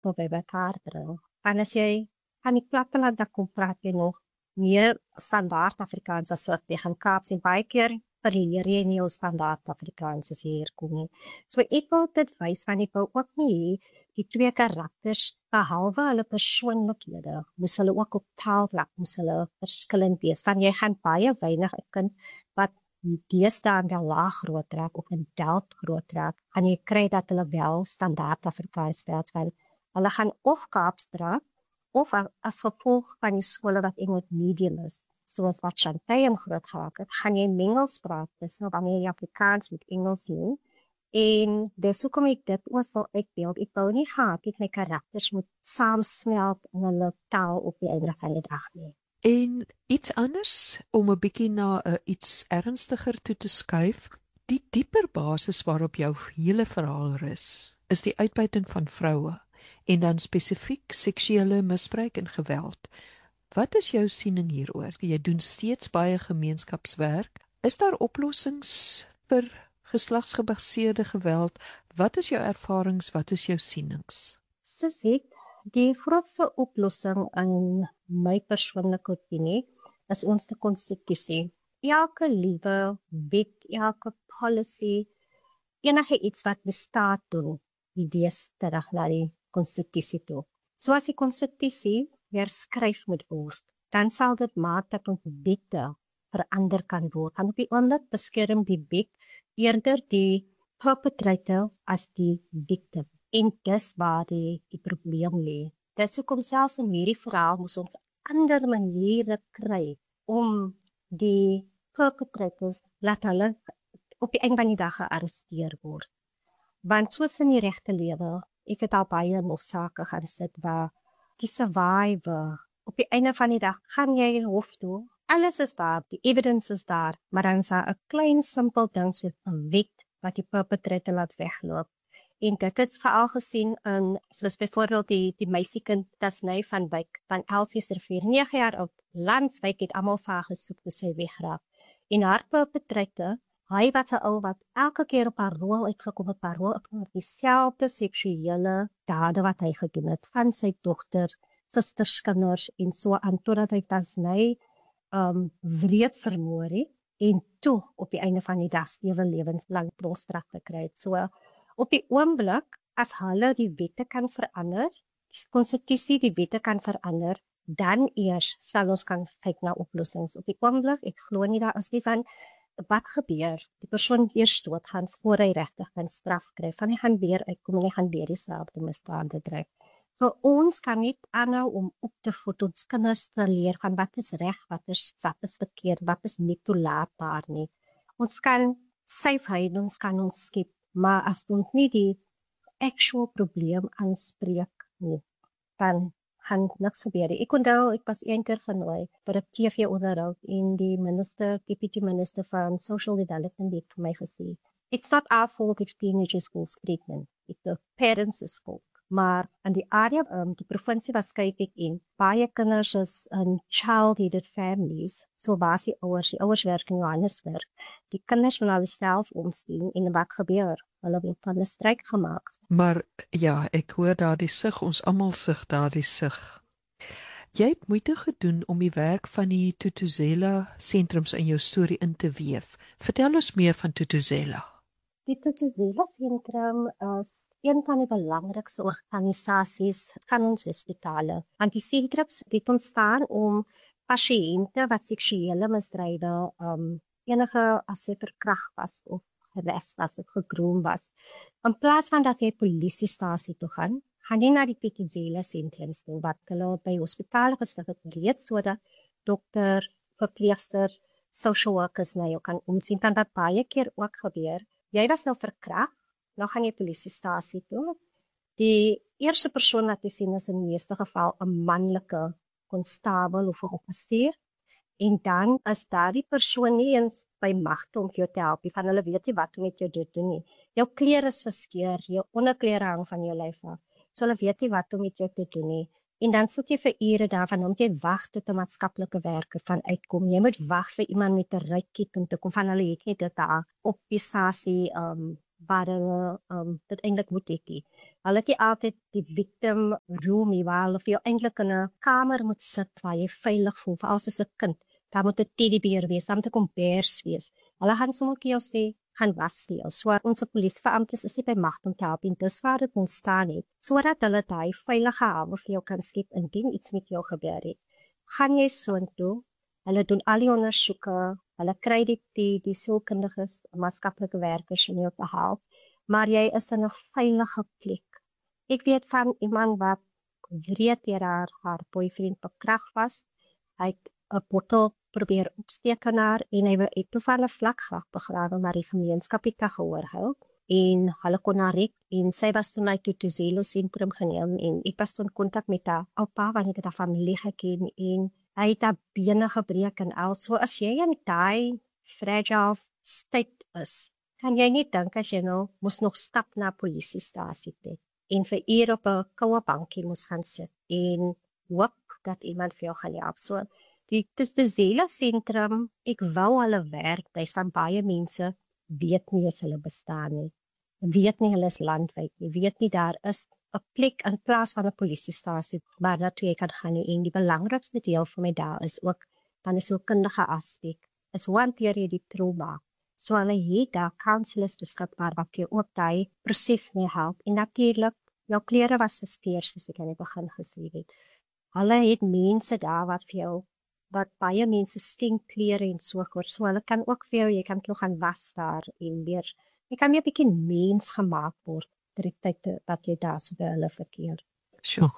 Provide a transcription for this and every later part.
by mekaar bring. Want as jy aan die platteland dan kom praat jy nog meer standaard Afrikaans as wat jy gaan Kaaps en baie keer verleer jy nie jou standaard Afrikaans as jy hier kom nie. So ek wil dit wys van ek wou ook nie die twee karakters, behalwe hulle persoonlikhede, moes hulle ook op taalvlak, moes hulle verskillend wees. Van jy gaan baie weinig 'n kind wat deesdae in die laag groot raak of in Delft groot raak, gaan jy kry dat hulle wel standaard Afrikaans praat, want hulle gaan of Kaaps praat, of as gevolg van die skole wat Engels medium is, soos wat Chantay groot geraak het, gaan jy Engels praat, dis nou wanneer jy Afrikaans met Engels doen, en dis hoekom ek dit ook wil uitbeeld, ek wou nie gehad, ek my karakters moet saamsmelt in hulle taal op die einde van die dag nie. En iets anders, om 'n bietjie na iets ernstiger toe te skuif, die dieper basis waarop jou hele verhaal rus, is die uitbuiting van vroue, en dan spesifiek seksuele misbruik en geweld. Wat is jou siening hieroor? Jy doen steeds baie gemeenskapswerk. Is daar oplossings vir geslagsgebaseerde geweld? Wat is jou ervarings? Wat is jou sienings? Soos ek, die grootste oplossing in my persoonlike opinie is ons konstitusie. Elke liewe wet, elke policy, enige iets wat bestaat doen, die idees terug na die konstitusie toe. So as die konstitusie herskryf moet word, dan sal dit maak dat ons wette verander kan word. En op die oomblik beskerm die wet eerder die perpetrator as die victim. En dis waar die probleem lê. Dis hoekom selfs in hierdie verhaal moes ons ander maniere kry om die perpetrators laat hulle op die einde van die dag gearresteer word. Want soos in die regte lewe, ek het al baie hofsaake gaan sit waar die survivor, op die einde van die dag gaan jy hof toe, alles is daar, die evidence is daar, maar dan is daar 'n klein simpel ding soos 'n wet wat die perpetrator laat wegloop. En dit het veral gesien in, soos byvoorbeeld die meisiekind Tasney van Wyk, van Elsiesterrivier, 9 jaar oud, Landswyk het almal vir haar gesoek toe sy wegraak. En haar perpetrator, hy was 'n ou wat elke keer op haar rol uitgekom het, op dieselfde seksuele dade wat hy gedoen het, van sy dogter, susters, kinders, en so aan, totdat hy Tasney wreed vermoor het, en toe, op die einde van die dag, 7 lewenslang trooststraf gekry het. So, op die oomblik, as hulle die wette kan verander, die konstitusie die wette kan verander, dan eers sal ons kan kyk na oplossings. Op die oomblik, ek glo nie daar is nie van, wat gebeur? Die persoon eers dood gaan voor hy regtig kan straf kry, van hy gaan weer uitkom en hy gaan weer dieselfde misdade dryf. So ons kan nie aanhou om op te voed ons kinders te leer van wat is reg, wat is verkeerd, wat is nie toelaatbaar nie. Ons kan safe ons kan ons skep, maar as ons nie die actual probleem aanspreek nie, dan gaan niks gebeur. Ek onthou, ek was een keer genooi vir 'n TV-onderhoud en die deputy minister van Social Development het vir my gesê, it's not our fault if teenagers go treatment, it's the parents' fault. Maar in die area, die provinsie was kyk ek in, baie kinders is in child-headed families, so was die ouers werk in Johannesburg. Die kinders wil hulle self omsien en wat gebeur? Hulle word van 'n stryk gemaak. Maar ja, ek hoor daardie sug, ons almal sug daardie sug. Jy het moeite gedoen om die werk van die Thuthuzela sentrums in jou storie in te weef. Vertel ons meer van Thuthuzela. Die Thuthuzela sentrum is een van die belangrikste organisasies van ons hospitale. Want die sentrums het ontstaan om pasiënte wat seksuele misdrywe, enige as hy verkragt was of geres was of gegroom was, in plaas van dat jy polisiestasie toe gaan, gaan jy na die Thuthuzela sentrums toe, wat hulle by hospitale gestig het reeds, sodat dokter, verpleegster, social workers na jou kan omsien, want dat baie keer ook gebeur. Jy was nou verkragt, nou gaan jy polisiestasie toe. Die eerste persoon wat jy sien is in die meeste geval 'n manlike konstabel of 'n offisier. En dan is daardie persoon nie eens by magte om jou te help, van hulle weet nie wat om met jou te doen nie. Jou klere is verskeur, jou onderklere hang van jou lyf af. So hulle weet nie wat om met jou te doen nie. En dan sit jy vir ure daarvan, om jy wag tot 'n maatskaplike werker van uitkom. Jy moet wag vir iemand met 'n rykkit om te kom, van hulle het nie dit daar op die stasie waar hulle dit eintlik moet hê. Hulle het nie altyd die victim room nie, waar hulle vir jou eintlik in 'n kamer moet sit waar jy veilig voel, veral soos 'n kind. Daar moet 'n teddybeer wees, daar moet 'n kombers wees. Hulle gaan sommer vir jou sê, gaan was die. So ons polisiebeamptes is nie by mag om te help en dis waar dit ontstaan het, sodat hulle daai veilige hawe vir jou kan skep indien iets met jou gebeur het. Gaan jy soontoe, hulle doen al die ondersoeke, hulle kry die sielkundiges, maatskaplike werkers om jou te help, maar jy is in 'n veilige plek. Ek weet van iemand wat wreed deur haar boyfriend bekrag was. Hy het 'n bottel probeer opsteek aan haar en hy het toevallig vlak graag begrawe, maar die gemeenskap het haar gehoor hou en hulle kon haar red en sy was toe na die Tutuzelo sentrum geneem en ek was toe in kontak met haar oupa want ek het haar familie geken en hy het haar bene gebreek en al. So as jy in daai fragile state is, kan jy nie dink as jy nou moes nog stap na polisiestasie toe en vir ure op 'n koue bankie moes gaan sit en hoop dat iemand vir jou gaan help. So die Tutuzelo sentrum, ek wou hulle werk, dis van baie mense weet nie as hulle bestaan nie. Weet nie hulle is landwyd nie, weet nie daar is 'n plek in plaas van 'n polisiestasie waar naartoe jy kan gaan nie. En die belangrikste deel vir my daar is ook dan is 'n kundige aspek. Is hanteer jy die trauma. So hulle het daar counselors beskikbaar wat jou ook daai proses mee help. En natuurlik, jou klere was geskeur soos ek aan die begin gesê het. Hulle het mense daar wat vir jou, wat baie mense stink klere en so voort. So hulle kan ook vir jou, jy kan nog gaan was daar en weer, jy kan weer 'n bietjie mens gemaak word ter die tyd wat jy daar so by hulle verkeer. Sjoe.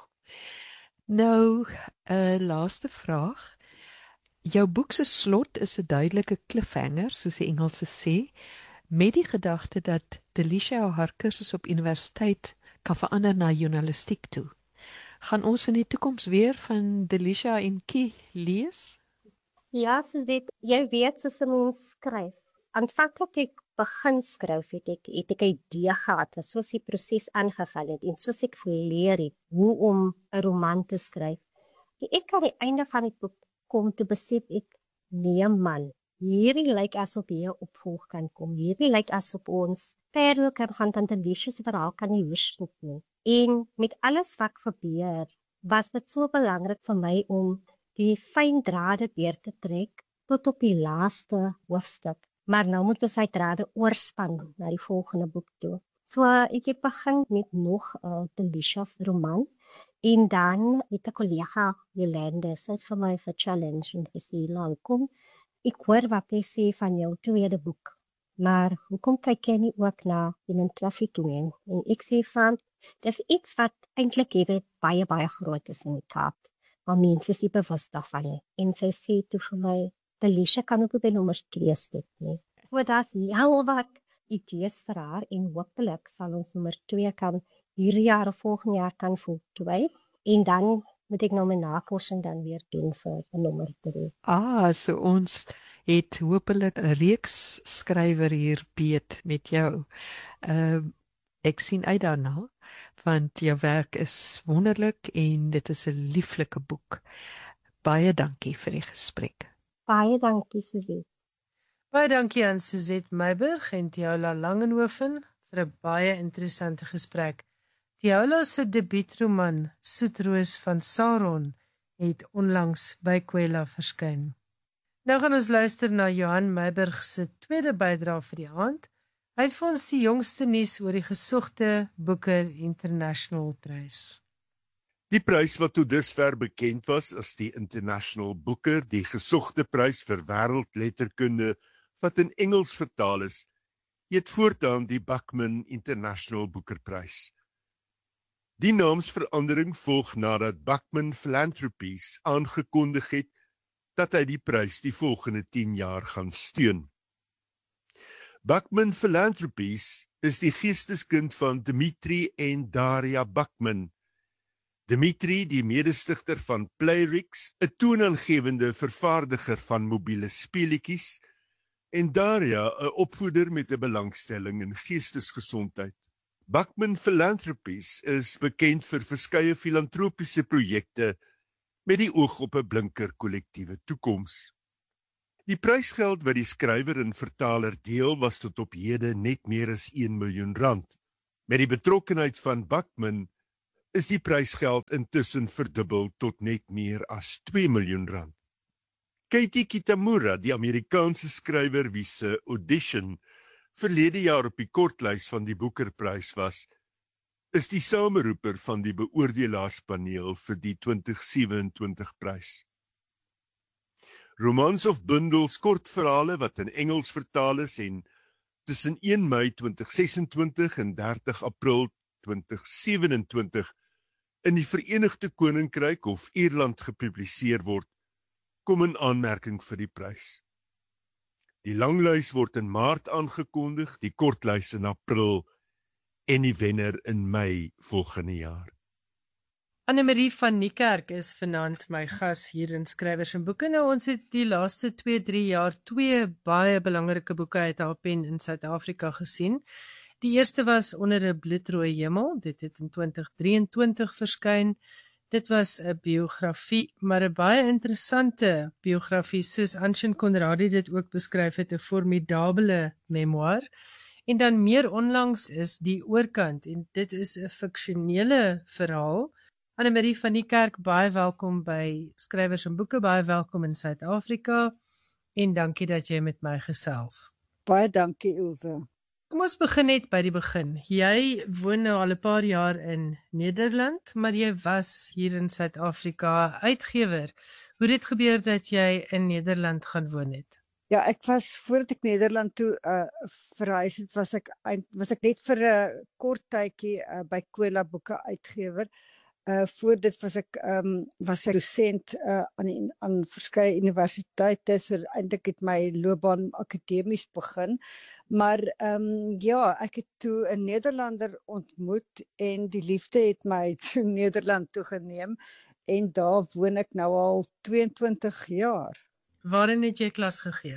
Nou, 'n laaste vraag. Jou boek se slot is 'n duidelike cliffhanger, soos die Engelse sê, met die gedagte dat Delisha haar kursus op universiteit kan verander na journalistiek toe. Gaan ons in die toekoms weer van Delisha en Kie lees? Ja, soos dit, jy weet soos 'n mens skryf. Aanvanklik ek begin skryf het ek 'n idee gehad, soos die proses aangeval het en soos ek geleer het hoe om 'n roman te skryf. Ek aan die einde van die boek kom te besef ek, nee man, hierdie lyk asof hier opvolg kan kom. Hierdie lyk asof ons verder kan gaan dan Delisha se verhaal kan nie hoespoek nie. En met alles wat gebeur, was dit so belangrik vir my om die fyn drade deur te trek tot op die laaste hoofstuk. Maar nou moet ons hy drade oorspan na die volgende boek toe. So ek het begin met nog 'n Delisha roman en dan het 'n kollega Jolande sê vir my vir challenge en gesê lang kom ek hoor wat jy sê van jou tweede boek. Maar hoekom kyk jy nie ook na die trafficking? En ek sê van dis iets wat eintlik baie groot is in die Kaap. Maar mense is nie bewus daarvan nie. En sy sê toe vir my, Delisha kan ook by nommer 2 steek nie. So dat is heel wat idees vir haar en hopelik sal ons nommer 2 kan hierdie jaar of volgende jaar kan voltooi. En dan moet ek nou my navorsing dan weer doen vir nommer 3. So ons het hopelik 'n reeks skrywer hier beet met jou. Ek sien uit daarna, want jou werk is wonderlik en dit is 'n lieflike boek. Baie dankie vir die gesprek. Baie dankie, Suzette. Baie dankie aan Suzette Meiburg en Tiaula Langenhoven vir 'n baie interessante gesprek. Tiaula se debuutroman Soetroos van Saron het onlangs by Kwela verskyn. Nou gaan ons luister na Johan Meiburg se tweede bydrae vir die aand. Hy het vir ons die jongste nuus oor die gesogte Booker International Prys. Die prys wat tot dusver bekend was as die International Booker, die gesogte prys vir wêreldletterkunde wat in Engels vertaal is, het voortaan die Bachman International Booker Prys. Die naamsverandering volg nadat Bachman Philanthropies aangekondig het dat hy die prys die volgende 10 jaar gaan steun. Bachman Philanthropies is die geesteskind van Dimitri en Daria Bachman. Dimitri, die medestigter van Playrix, 'n toonaangewende vervaardiger van mobiele speletjies, en Daria, 'n opvoeder met 'n belangstelling in geestesgesondheid. Bachman Philanthropies is bekend vir verskeie filantropiese projekte met die oog op 'n blinker kollektiewe toekoms. Die prysgeld wat die skrywer en vertaler deel was tot op hede net meer as 1 miljoen rand. Met die betrokkenheid van Bachman is die prysgeld intussen verdubbel tot net meer as 2 miljoen rand. Katie Kitamura, die Amerikaanse skrywer wie se audition verlede jaar op die kortlys van die Booker-prys was, is die sameroeper van die beoordelaarspaneel vir die 2027 prys. Romans of bundels kortverhale wat in Engels vertaal is en tussen 1 Mei 2026 en 30 April 2027 in die Verenigde Koninkryk of Ierland gepubliseer word, kom in aanmerking vir die prys. Die langlys word in Maart aangekondig, die kortlys in April en die wenner in Mei volgende jaar. Annemarie van Niekerk is vanaand my gas hier in Skrywers en Boeke. Nou, ons het die laaste 2-3 jaar 2 baie belangrike boeke uit haar pen in Suid-Afrika gesien. Die eerste was Onder 'n bloedrooi hemel, dit het in 2023 verskyn. Dit was 'n biografie, maar 'n baie interessante biografie, soos Anshin Conradie dit ook beskryf het, 'n formidabele memoir. En dan meer onlangs is Die Oorkant, en dit is 'n fiksionele verhaal. Annemarie van Niekerk, baie welkom by Skrywers en Boeke, baie welkom in Suid-Afrika, en dankie dat jy met my gesels. Baie dankie, Ilse. Kom ons begin net by die begin. Jy woon nou al 'n paar jaar in Nederland, maar jy was hier in Suid-Afrika uitgewer. Hoe het dit gebeur dat jy in Nederland gaan woon het? Ja, ek was, voordat ek Nederland toe verhuis het, was ek net vir 'n kort tydjie by Kwela Boeke uitgewer. Voor dit was ek dosent aan verskeie universiteite, so eintlik het my loopbaan akademies begin. Maar ja, ek het toe 'n Nederlander ontmoet en die liefde het my toe Nederland toe geneem en daar woon ek nou al 22 jaar. Waarin het jy klas gegee?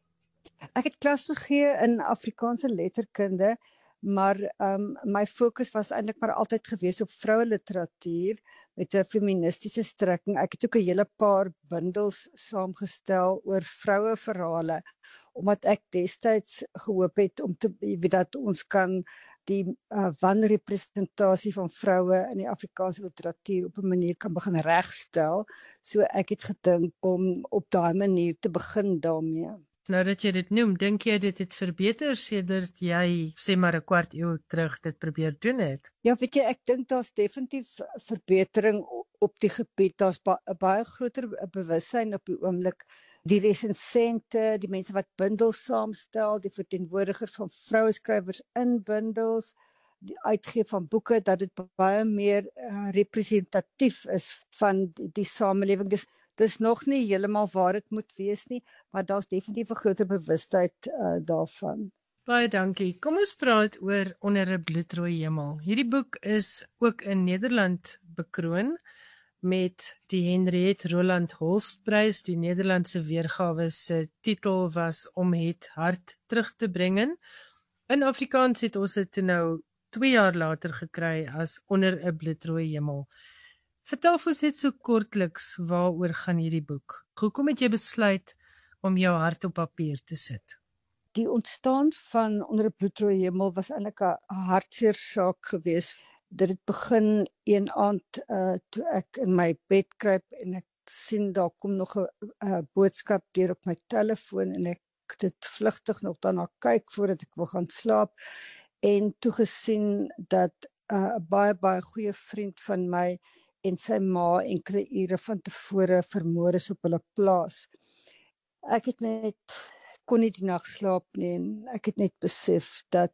Ek het klas gegee in Afrikaanse letterkunde, maar my fokus was eintlik maar altyd gewees op vroueliteratuur met 'n feministiese strekking. Ek het ook 'n hele paar bundels saamgestel oor vroueverhale, omdat ek destyds gehoop het om te weet dat ons kan die wanrepresentasie van vroue in die Afrikaanse literatuur op 'n manier kan begin regstel. So ek het gedink om op daai manier te begin daarmee. Nou dat jy dit noem, dink jy dit het verbeter sedert jy, sê maar 'n kwart eeu terug, dit probeer doen het? Ja, weet jy, ek dink daar's definitief verbetering op die gebied. Daar's 'n baie groter bewussyn op die oomblik. Die resensente, die mense wat bundels saamstel, die verteenwoordigers van vroueskrywers in bundels, die uitgee van boeke, dat dit baie meer representatief is van die samelewing. Dis nog nie heeltemal waar dit moet wees nie, maar daar's definitief 'n groter bewustheid daarvan. Baie dankie. Kom ons praat oor Onder 'n bloedrooi hemel. Hierdie boek is ook in Nederland bekroon met die Henriette Roland Holstprys. Die Nederlandse weergawe se titel was Om het hart terug te brengen. In Afrikaans het ons dit nou 2 jaar later gekry as Onder 'n bloedrooi hemel. Vertel vir ons net so kortliks, waaroor gaan hierdie boek? Hoekom het jy besluit om jou hart op papier te sit? Die ontstaan van Onder 'n bloedrooi hemel was eintlik 'n hartseer saak geweest. Dit het begin een aand toe ek in my bed kruip en ek sien daar kom nog 'n boodskap deur op my telefoon en ek dit vlugtig nog daarna kyk voordat ek wil gaan slaap en toe gesien dat 'n baie goeie vriend van my en sy ma enkele ure van tevore vermoor is op hulle plaas. Ek het kon nie die nag slaap nie en ek het net besef dat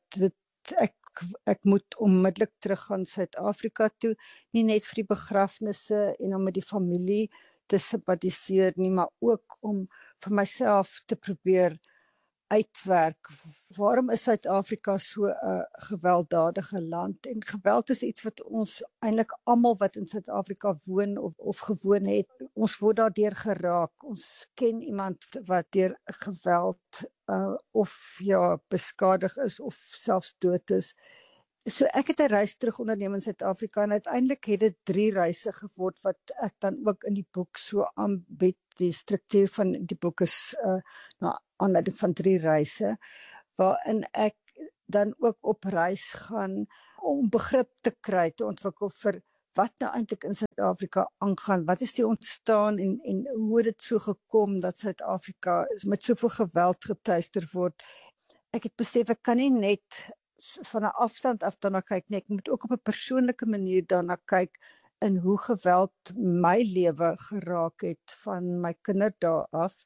ek moet onmiddellik teruggaan Suid-Afrika toe, nie net vir die begrafnisse en om met die familie te simpatiseer nie, maar ook om vir myself te probeer uitwerk. Waarom is Suid-Afrika so 'n gewelddadige land? En geweld is iets wat ons eintlik almal wat in Suid-Afrika woon of gewoon het, ons word daardeur geraak. Ons ken iemand wat deur geweld of beskadig is of selfs dood is. So ek het 'n reis terug onderneem in Suid-Afrika en uiteindelik het dit 3 reise geword wat ek dan ook in die boek so aanbied. Die struktuur van die boek is na aanleiding van 3 reise waarin ek dan ook op reis gaan om begrip te kry, te ontwikkel vir wat nou eintlik in Suid-Afrika aangaan. Wat is die ontstaan en hoe het dit so gekom dat Suid-Afrika met soveel geweld getuister word? Ek het besef ek kan nie net van 'n afstand af daarna kyk nie. Ek moet ook op 'n persoonlike manier daarna kyk in hoe geweld my lewe geraak het van my kinderdae af.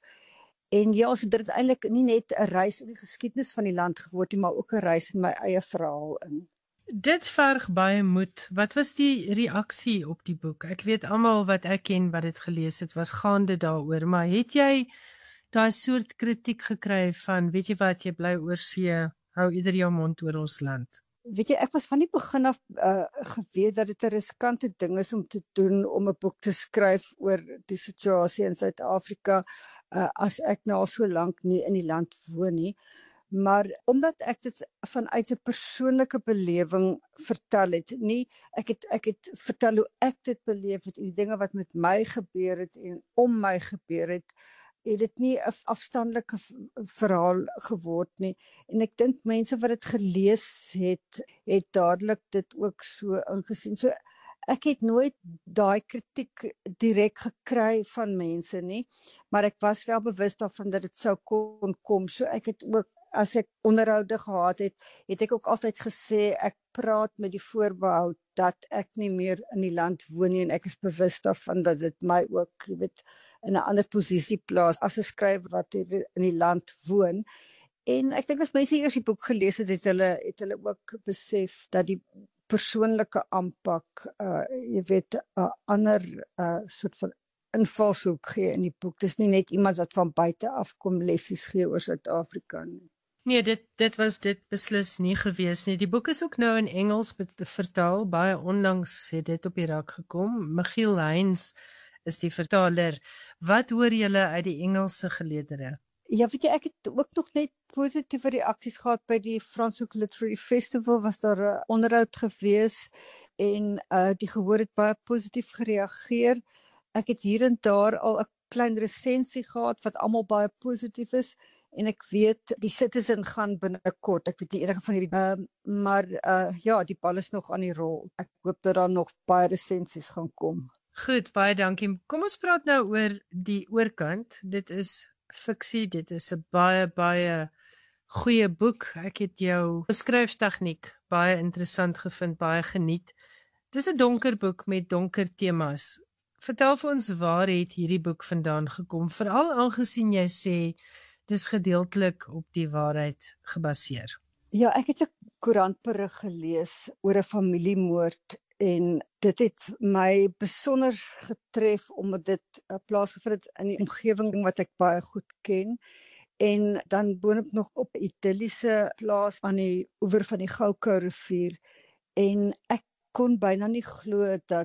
En ja, so dit het eintlik nie net 'n reis in die geskiedenis van die land geword nie, maar ook 'n reis in my eie verhaal in. Dit verg baie moed. Wat was die reaksie op die boek? Ek weet almal wat ek ken wat dit gelees het, was gaande daaroor, maar het jy daai soort kritiek gekry van, weet jy wat, jy bly oor see, hou ieder jou mond oor ons land? Weet jy, ek was van die begin af geweet dat dit 'n riskante ding is om te doen, om 'n boek te skryf oor die situasie in Suid-Afrika, as ek nou al so lank nie in die land woon nie. Maar omdat ek dit vanuit 'n persoonlike belewing vertel het, nie ek het vertel hoe ek dit beleef het en die dinge wat met my gebeur het en om my gebeur het dit nie 'n afstandelike verhaal geword nie. En ek dink mense wat dit gelees het dadelik dit ook so ingesien. So ek het nooit daai kritiek direk gekry van mense nie, maar ek was wel bewus daarvan dat dit sou kon kom. So ek het ook, as ek onderhoude gehad het ek ook altyd gesê, ek praat met die voorbehou dat ek nie meer in die land woon nie en ek is bewus daarvan dat dit my ook, jy weet, in 'n ander posisie plaas as 'n skrywer wat in die land woon. En ek dink as mense eers die boek gelees het hulle ook besef dat die persoonlike aanpak, jy weet, 'n ander soort van invalshoek gee in die boek. Dis nie net iemand wat van buite af kom lessies gee oor Suid-Afrika nie. Nee, dit was beslis nie gewees nie. Die boek is ook nou in Engels vertaal, baie onlangs het dit op die rak gekom. Michiel Heinz is die vertaler. Wat hoor julle uit die Engelse geleerdere? Ja, weet jy, ek het ook nog net positiewe reaksies gehad by die Franschhoek Literary Festival, was daar 'n onderhoud gewees en die gehoor het baie positief gereageer. Ek het hier en daar al 'n klein resensie gehad wat almal baie positief is en ek weet die Citizen gaan binnekort, ek weet nie enige van hierdie maar ja, die bal is nog aan die rol. Ek hoop dat daar nog baie resensies gaan kom. Goed, baie dankie. Kom ons praat nou oor die oorkant. Dit is fiksie, dit is 'n baie goeie boek. Ek het jou skryftegniek baie interessant gevind, baie geniet. Dis 'n donker boek met donker temas. Vertel vir ons, waar het hierdie boek vandaan gekom? Veral aangesien jy sê dis gedeeltelik op die waarheid gebaseer. Ja, ek het 'n koerantberig gelees oor 'n familiemoord en dit het my besonder getref omdat dit plaasgevind het in die omgewing wat ek baie goed ken. En dan boonop nog op 'n idilliese plaas aan die oewer van die Goukou rivier. En ek kon byna nie glo dat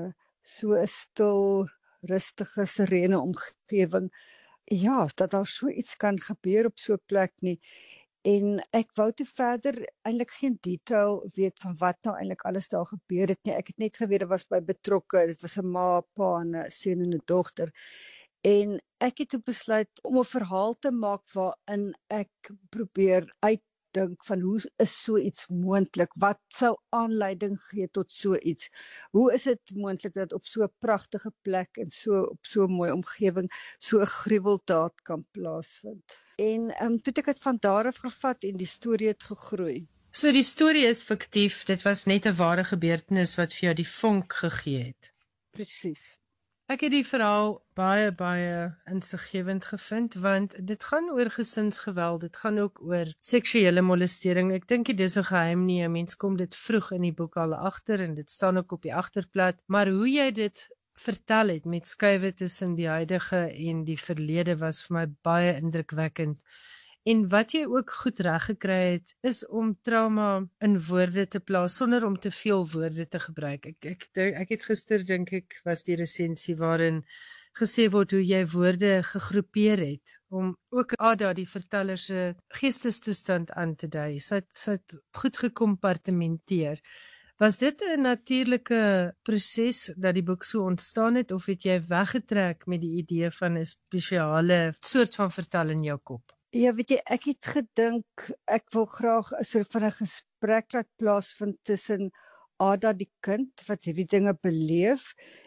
so 'n stil, rustige, serene omgewing, ja, dat daar so iets kan gebeur op so 'n plek nie. En ek wou toe verder eintlik geen detail weet van wat nou eintlik alles daar gebeur het nie. Ek het net geweet dit was by betrokke, dit was 'n ma, pa en 'n seun en 'n dogter. En ek het toe besluit om 'n verhaal te maak waarin ek probeer uitdink van hoe is so iets moontlik? Wat sou aanleiding gee tot so iets? Hoe is dit moontlik dat op so 'n pragtige plek en op so 'n mooi omgewing so 'n gruweldaad kan plaasvind? En toe ek dit van daar af gevat en die storie het gegroei. So die storie is fiktief, dit was net 'n ware gebeurtenis wat vir jou die vonk gegee het. Presies. Ek het die verhaal baie insiggewend gevind, want dit gaan oor gesinsgeweld, dit gaan ook oor seksuele molestering. Ek dink dis 'n geheim nie, 'n mens kom dit vroeg in die boek al agter en dit staan ook op die agterblad, maar hoe jy dit vertel het met skuwe tussen die huidige en die verlede was vir my baie indrukwekkend. En wat jy ook goed reg gekry het, is om trauma in woorde te plaas sonder om te veel woorde te gebruik. Ek het gister, dink ek, was die resensie waarin gesê word hoe jy woorde gegroepeer het om ook Ada die verteller se geestestoestand aan te dui. Sy het goed gekompartementeer. Was dit 'n natuurlike proses dat die boek so ontstaan het of het jy weggetrek met die idee van 'n spesiale soort van vertel in jou kop? Ja, weet jy, ek het gedink ek wil graag 'n soort van 'n gesprek laat plaasvind tussen Ada die kind wat hierdie dinge beleef